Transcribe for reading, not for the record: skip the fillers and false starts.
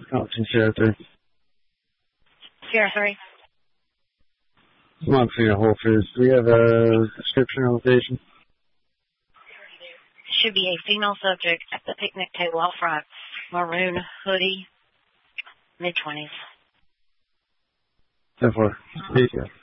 Compton Sierra 3. Sierra 3. Montana Whole Foods. Do we have a description or location? Should be a female subject at the picnic table out front. Maroon hoodie, mid-20s. 10-4. Peace.